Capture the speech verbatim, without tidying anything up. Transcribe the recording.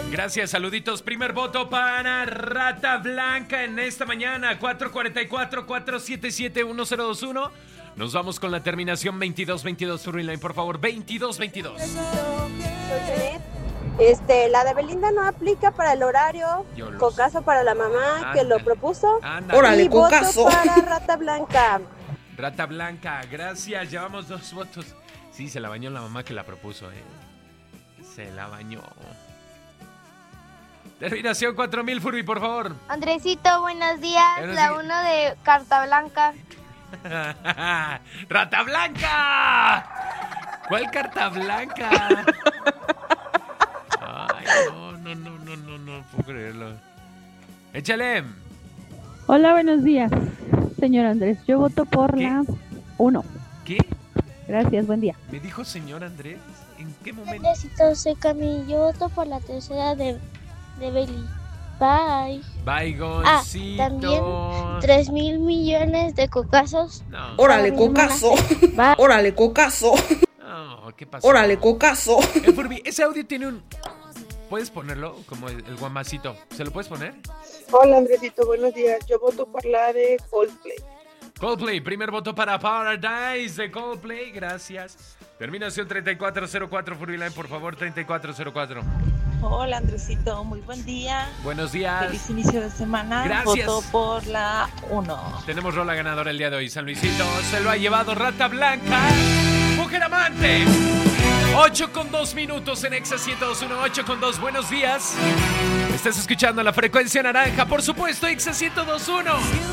Gracias, saluditos. Primer voto para Rata Blanca en esta mañana. cuatro cuatro cuatro, cuatro siete siete, uno cero dos uno. Nos vamos con la terminación veintidós veintidós. Furryline, por favor, veintidós veintidós. Este, la de Belinda no aplica para el horario. Cocazo para la mamá Ándale. que lo propuso. Ándale. Órale, Y voto cocazo. para Rata Blanca. Rata Blanca, gracias. Llevamos dos votos. Sí, se la bañó la mamá que la propuso, eh. Se la bañó. Terminación cuatro mil, Furby, por favor. Andresito, buenos días. Buenos La días. uno de Carta Blanca. ¡Rata Blanca! ¿Cuál carta blanca? Ay, no, no, no, no, no, no puedo creerlo. Échale. Hola, buenos días, señor Andrés. Yo voto por ¿Qué? la uno. ¿Qué? Gracias, buen día. ¿Me dijo señor Andrés? ¿En qué momento? Andresito, soy Camille. Yo voto por la tercera de, de Beli. Bye. Baigoncito. Ah, también tres mil millones de cocazos. No, Órale, Para mi hermana. cocazo. Bye. Órale, cocazo. no, ¿qué pasó? Órale, cocazo. Eh, Furby, ese audio tiene un... ¿Puedes ponerlo? Como el, el guamacito. ¿Se lo puedes poner? Hola Andresito, buenos días. Yo voto por la de Coldplay. Coldplay, primer voto para Paradise de Coldplay, gracias. Terminación treinta y cuatro cero cuatro, Furbyline, por favor, treinta y cuatro cero cuatro. Hola Andresito, muy buen día. Buenos días. Feliz inicio de semana. Gracias. Voto por la uno. Tenemos rola ganadora el día de hoy. San Luisito se lo ha llevado Rata Blanca. Mujer amante. ocho con dos minutos en Exa ciento dos punto uno. ocho con dos, buenos días. Estás escuchando la frecuencia naranja, por supuesto, Exa ciento dos punto uno.